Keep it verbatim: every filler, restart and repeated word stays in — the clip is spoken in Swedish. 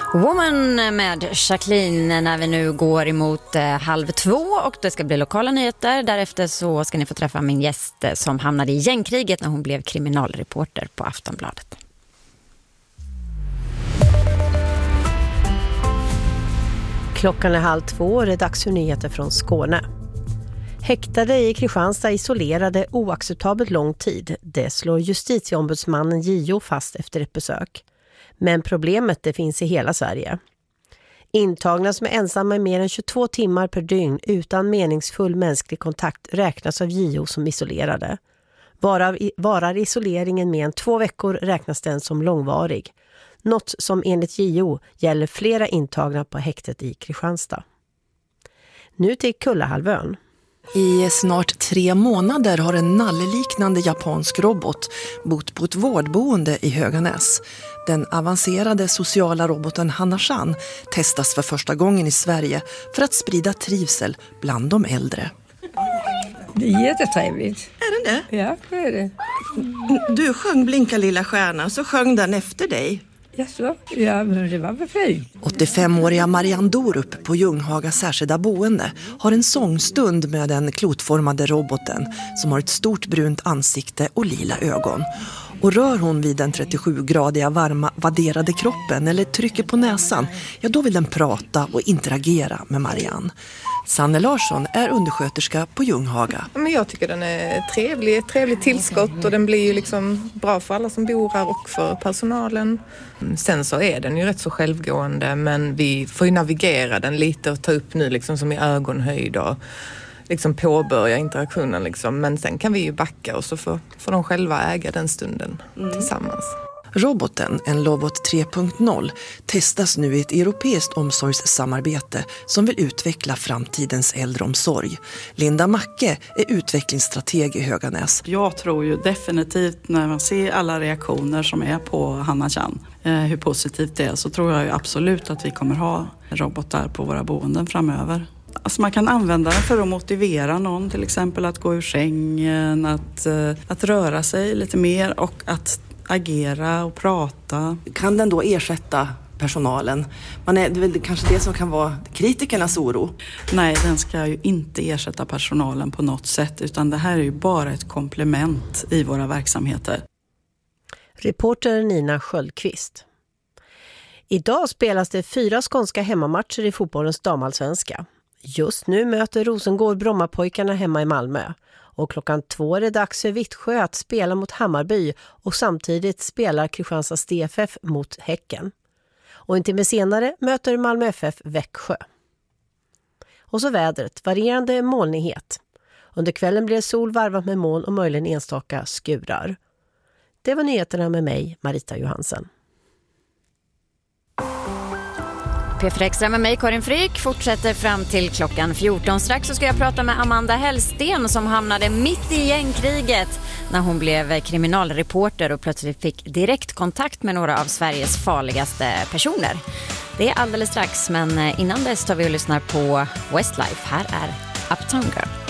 Woman med Jacqueline när vi nu går emot eh, halv två och det ska bli lokala nyheter. Därefter så ska ni få träffa min gäst som hamnade i gängkriget när hon blev kriminalreporter på Aftonbladet. Klockan är halv två och det är dags för nyheter från Skåne. Häktade i Kristianstad isolerade oacceptabelt lång tid. Det slår justitieombudsmannen J O fast efter ett besök. Men problemet det finns i hela Sverige. Intagna som är ensamma i mer än tjugotvå timmar per dygn utan meningsfull mänsklig kontakt räknas av J O som isolerade. Varar, varar isoleringen mer än två veckor räknas den som långvarig. Något som enligt J O gäller flera intagna på häktet i Kristianstad. Nu till Kullahalvön. I snart tre månader har en nalleliknande japansk robot bott på ett vårdboende i Höganäs. Den avancerade sociala roboten Hana-chan testas för första gången i Sverige för att sprida trivsel bland de äldre. Det är jättetrevligt. Är det det? Ja, det är det. Du sjöng Blinka lilla stjärna, så sjöng den efter dig. Jaså? Ja, men det var väl fint. åttiofemåriga Marianne Dorup på Ljunghaga särskilda boende har en sångstund med den klotformade roboten som har ett stort brunt ansikte och lila ögon. Och rör hon vid den trettiosjugradiga varma vadderade kroppen eller trycker på näsan, ja då vill den prata och interagera med Marianne. Sanne Larsson är undersköterska på Ljunghaga. Men jag tycker den är trevlig, ett trevligt tillskott och den blir ju liksom bra för alla som bor här och för personalen. Sen så är den ju rätt så självgående, men vi får ju navigera den lite och ta upp nu liksom som i ögonhöjd och liksom påbörja interaktionen liksom. Men sen kan vi ju backa och så får, får de själva äga den stunden mm. tillsammans. Roboten, en Lovot tre punkt noll, testas nu i ett europeiskt omsorgssamarbete som vill utveckla framtidens äldreomsorg. Linda Macke är utvecklingsstrateg i Höganäs. Jag tror ju definitivt när man ser alla reaktioner som är på Hana-chan, eh, hur positivt det är, så tror jag ju absolut att vi kommer ha robotar på våra boenden framöver. Alltså man kan använda den för att motivera någon, till exempel att gå ur sängen, att, eh, att röra sig lite mer och att agera och prata. Kan den då ersätta personalen? Man är, det är väl kanske det som kan vara kritikernas oro. Nej, den ska ju inte ersätta personalen på något sätt, utan det här är ju bara ett komplement i våra verksamheter. Reporter Nina Sköldqvist. Idag spelas det fyra skånska hemmamatcher i fotbollens damallsvenska. Just nu möter Rosengård Brommapojkarna hemma i Malmö. Och klockan två är det dags för Vittsjö att spela mot Hammarby och samtidigt spelar Kristianstads D F F mot Häcken. Och en timme senare möter Malmö F F Växjö. Och så vädret, varierande molnighet. Under kvällen blir det sol varvat med moln och möjligen enstaka skurar. Det var nyheterna med mig, Marita Johansen. P fyra Extra med mig, Karin Fryk, fortsätter fram till klockan fjorton. Strax så ska jag prata med Amanda Hellsten som hamnade mitt i gängkriget när hon blev kriminalreporter och plötsligt fick direkt kontakt med några av Sveriges farligaste personer. Det är alldeles strax, men innan dess tar vi och lyssnar på Westlife. Här är Uptown Girl.